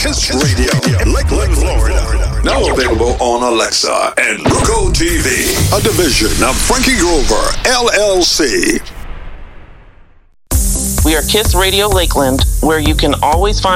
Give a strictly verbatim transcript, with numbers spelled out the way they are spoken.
Kiss Radio, Lakeland, Florida. Now available on Alexa and Roku T V. A division of Frankie Grover, L L C. We are Kiss Radio Lakeland, where you can always find